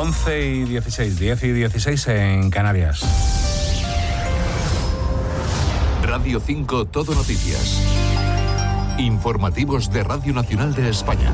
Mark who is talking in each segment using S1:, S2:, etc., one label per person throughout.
S1: 11:16, 10:16 en Canarias.
S2: Radio 5 Todo Noticias. Informativos de Radio Nacional de España.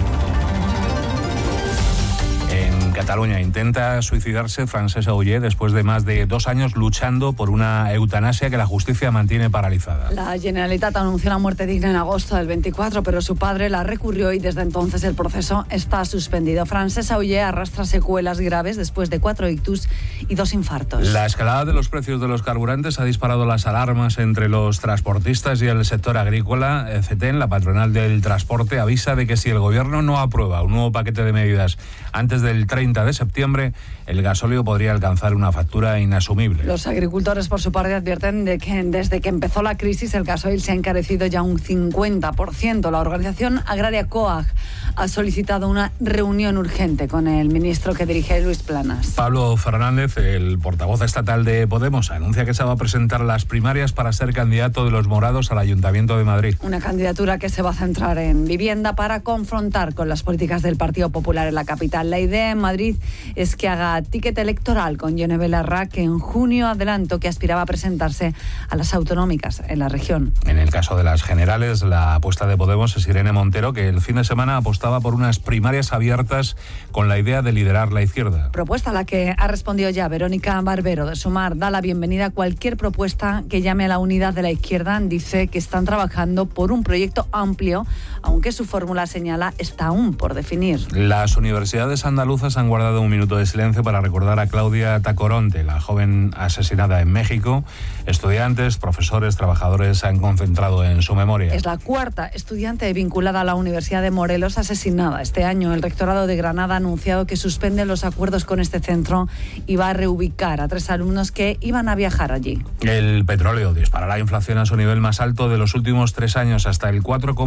S1: En Cataluña intenta suicidarse Francesc Auger después de más de 2 años luchando por una eutanasia que la justicia mantiene paralizada.
S3: La Generalitat anunció la muerte digna en agosto del 24, pero su padre la recurrió y desde entonces el proceso está suspendido. Francesc Auger arrastra secuelas graves después de 4 ictus y 2 infartos.
S1: La escalada de los precios de los carburantes ha disparado las alarmas entre los transportistas y el sector agrícola. CETEN, la patronal del transporte, avisa de que si el gobierno no aprueba un nuevo paquete de medidas antes del 30 de septiembre, el gasóleo podría alcanzar una factura inasumible.
S3: Los agricultores, por su parte, advierten de que desde que empezó la crisis el gasoil se ha encarecido ya un 50%. La organización agraria COAG ha solicitado una reunión urgente con el ministro que dirige, Luis Planas.
S1: Pablo Fernández, el portavoz estatal de Podemos, anuncia que se va a presentar a las primarias para ser candidato de los morados al Ayuntamiento de Madrid.
S3: Una candidatura que se va a centrar en vivienda para confrontar con las políticas del Partido Popular en la capital. La idea en Madrid es que haga ticket electoral con Yone Belarra, que en junio adelantó que aspiraba a presentarse a las autonómicas en la región.
S1: En el caso de las generales, la apuesta de Podemos es Irene Montero, que el fin de semana apostaba por unas primarias abiertas con la idea de liderar la izquierda.
S3: Propuesta a la que ha respondido ya Verónica Barbero de Sumar. Da la bienvenida a cualquier propuesta que llame a la unidad de la izquierda. Dice que están trabajando por un proyecto amplio, aunque su fórmula, señala, está aún por definir.
S1: Las universidades andaluzas han guardado un minuto de silencio para recordar a Claudia Tacoronte, la joven asesinada en México. Estudiantes, profesores, trabajadores se han concentrado en su memoria.
S3: Es la 4ª estudiante vinculada a la Universidad de Morelos asesinada este año. El rectorado de Granada ha anunciado que suspende los acuerdos con este centro y va a reubicar a 3 alumnos que iban a viajar allí.
S1: El petróleo dispara la inflación a su nivel más alto de los últimos 3 años, hasta el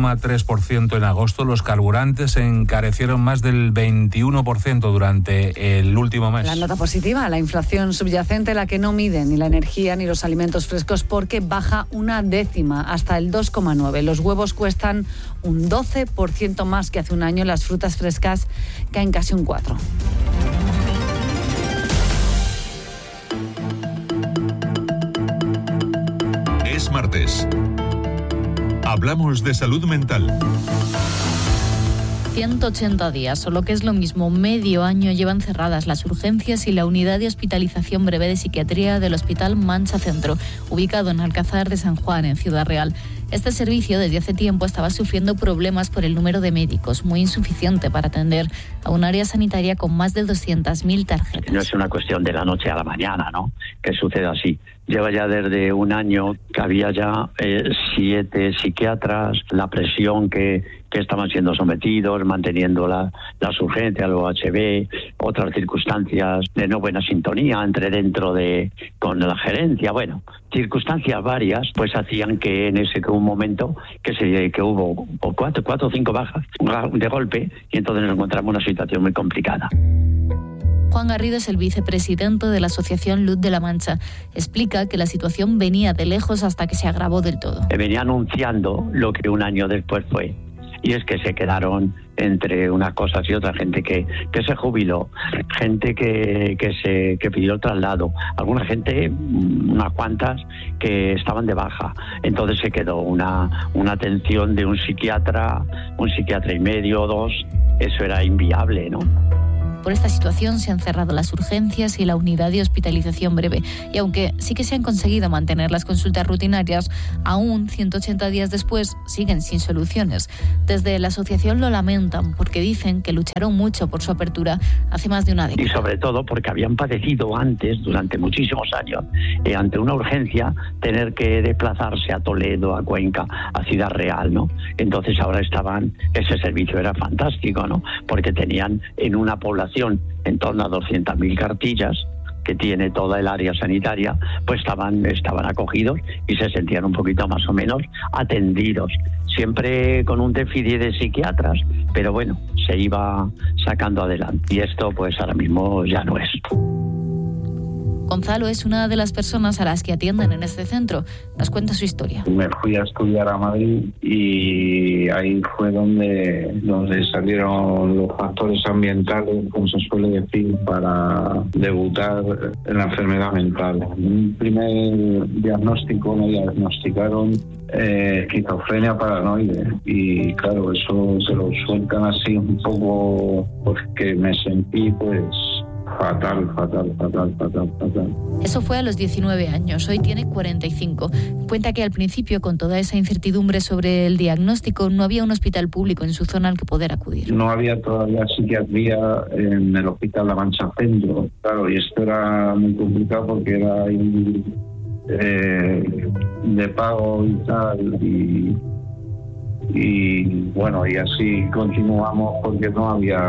S1: 4,3% en agosto. Los carburantes se encarecieron más del 21% durante el último mes.
S3: La nota positiva, la inflación subyacente, la que no mide ni la energía ni los alimentos frescos, porque baja 1/10 hasta el 2,9. Los huevos cuestan un 12% más que hace un año. Las frutas frescas caen casi un 4%.
S2: Es martes. Hablamos de salud mental.
S4: 180 días, o lo que es lo mismo, medio año, llevan cerradas las urgencias y la unidad de hospitalización breve de psiquiatría del Hospital Mancha Centro, ubicado en Alcázar de San Juan, en Ciudad Real. Este servicio desde hace tiempo estaba sufriendo problemas por el número de médicos, muy insuficiente para atender a un área sanitaria con más de 200.000 tarjetas.
S5: No es una cuestión de la noche a la mañana, ¿no?, que suceda así. Lleva ya desde un año que había ya 7 psiquiatras, la presión que estaban siendo sometidos, manteniendo las urgencias, los HB, otras circunstancias de no buena sintonía con la gerencia, bueno, circunstancias varias, pues hacían que en ese un momento que hubo 4 o 5 bajas de golpe, y entonces nos encontramos en una situación muy complicada.
S4: Juan Garrido es el vicepresidente de la Asociación Luz de la Mancha. Explica que la situación venía de lejos hasta que se agravó del todo.
S5: Venía anunciando lo que un año después fue. Y es que se quedaron entre unas cosas y otras, gente que se jubiló, gente que pidió el traslado, alguna gente, unas cuantas, que estaban de baja. Entonces se quedó una atención de un psiquiatra y medio, 2, eso era inviable, ¿no?
S4: Por esta situación se han cerrado las urgencias y la unidad de hospitalización breve. Y aunque sí que se han conseguido mantener las consultas rutinarias, aún 180 días después siguen sin soluciones. Desde la asociación lo lamentan porque dicen que lucharon mucho por su apertura hace más de una década.
S5: Y sobre todo porque habían padecido antes, durante muchísimos años, ante una urgencia, tener que desplazarse a Toledo, a Cuenca, a Ciudad Real, ¿no? Entonces ahora ese servicio era fantástico, ¿no? Porque tenían en una población en torno a 200.000 cartillas que tiene toda el área sanitaria, pues estaban acogidos y se sentían un poquito más o menos atendidos, siempre con un déficit de psiquiatras, pero bueno, se iba sacando adelante. Y esto pues ahora mismo ya no es.
S4: Gonzalo es una de las personas a las que atienden en este centro. Nos cuenta su historia.
S6: Me fui a estudiar a Madrid y ahí fue donde salieron los factores ambientales, como se suele decir, para debutar en la enfermedad mental. En un primer diagnóstico me diagnosticaron esquizofrenia paranoide y claro, eso se lo sueltan así un poco porque me sentí fatal.
S4: Eso fue a los 19 años, hoy tiene 45. Cuenta que al principio, con toda esa incertidumbre sobre el diagnóstico, no había un hospital público en su zona al que poder acudir.
S6: No había todavía psiquiatría en el Hospital La Mancha Centro, claro, y esto era muy complicado porque era de pago y tal, y bueno, y así continuamos porque no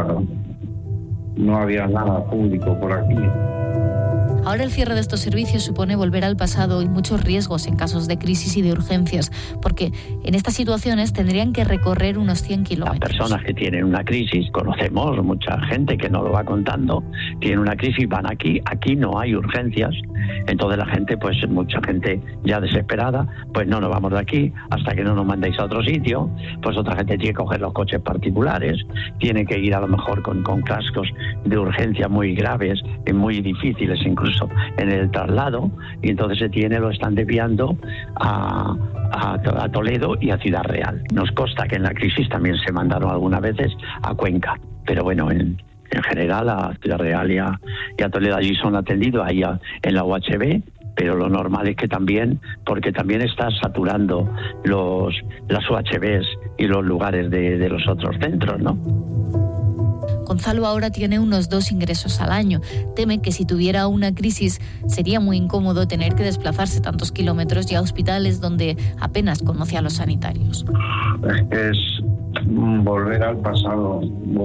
S6: había nada público por aquí.
S4: Ahora el cierre de estos servicios supone volver al pasado y muchos riesgos en casos de crisis y de urgencias, porque en estas situaciones tendrían que recorrer unos 100 kilómetros.
S5: Las personas que tienen una crisis, conocemos mucha gente que nos lo va contando, tienen una crisis, van aquí no hay urgencias, entonces la gente, pues mucha gente ya desesperada, pues no nos vamos de aquí hasta que no nos mandéis a otro sitio, pues otra gente tiene que coger los coches particulares, tiene que ir a lo mejor con cascos de urgencia muy graves y muy difíciles incluso en el traslado, y entonces lo están desviando a Toledo y a Ciudad Real. Nos consta que en la crisis también se mandaron algunas veces a Cuenca, pero bueno, en general a Ciudad Real y a Toledo allí son atendidos, ahí en la UHB, pero lo normal es que también, porque también está saturando las UHBs y los lugares de los otros centros, ¿no?
S4: Gonzalo ahora tiene unos 2 ingresos al año. Teme que si tuviera una crisis sería muy incómodo tener que desplazarse tantos kilómetros y a hospitales donde apenas conoce a los sanitarios.
S6: Es volver al pasado,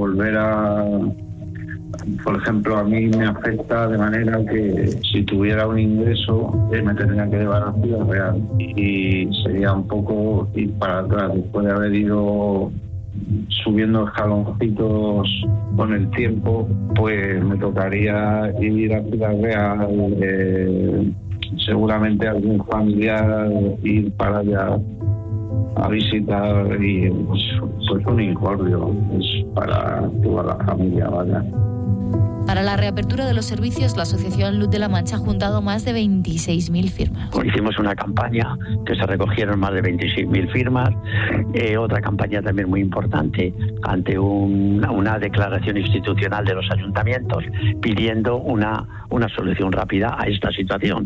S6: por ejemplo, a mí me afecta de manera que si tuviera un ingreso me tendría que llevar a Ciudad Real y sería un poco ir para atrás después de haber ido subiendo escaloncitos con el tiempo, pues me tocaría ir a Ciudad Real, seguramente algún familiar ir para allá a visitar y pues un incordio, es para toda la familia, vaya.
S4: Para la reapertura de los servicios, la Asociación Luz de la Mancha ha juntado más de 26.000 firmas.
S5: Hicimos una campaña que se recogieron más de 26.000 firmas, otra campaña también muy importante ante una declaración institucional de los ayuntamientos pidiendo una solución rápida a esta situación.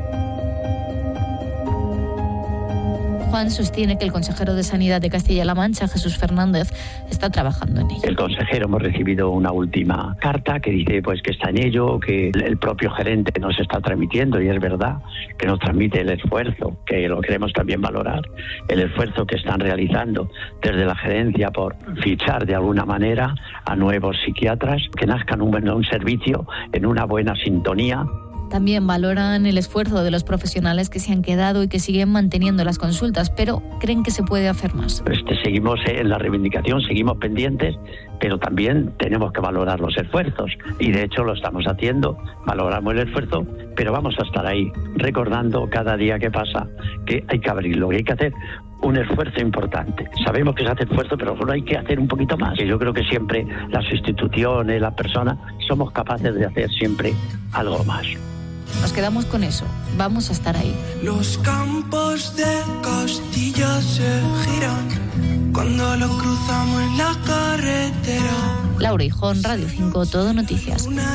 S4: Juan sostiene que el consejero de Sanidad de Castilla-La Mancha, Jesús Fernández, está trabajando en ello.
S5: El consejero, hemos recibido una última carta que dice pues que está en ello, que el propio gerente nos está transmitiendo, y es verdad que nos transmite el esfuerzo, que lo queremos también valorar, el esfuerzo que están realizando desde la gerencia por fichar de alguna manera a nuevos psiquiatras, que nazcan un servicio en una buena sintonía.
S4: También valoran el esfuerzo de los profesionales que se han quedado y que siguen manteniendo las consultas, pero creen que se puede hacer más.
S5: Seguimos en la reivindicación, seguimos pendientes, pero también tenemos que valorar los esfuerzos y de hecho lo estamos haciendo, valoramos el esfuerzo, pero vamos a estar ahí recordando cada día que pasa que hay que abrirlo, que hay que hacer un esfuerzo importante. Sabemos que se hace esfuerzo, pero solo hay que hacer un poquito más. Y yo creo que siempre las instituciones, las personas, somos capaces de hacer siempre algo más.
S4: Nos quedamos con eso. Vamos a estar ahí.
S7: Los campos de Castilla se giran cuando lo cruzamos en la carretera.
S4: Laura Hijón, Radio 5, Todo Noticias.